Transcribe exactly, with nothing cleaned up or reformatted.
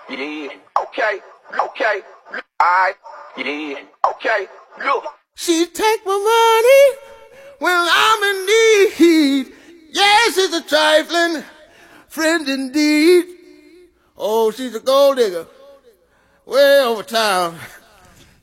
yeah, okay, okay, alright, yeah, okay, look. She take my money when I'm in need. Yes, she's a trifling friend indeed. Oh, she's a gold digger way over town.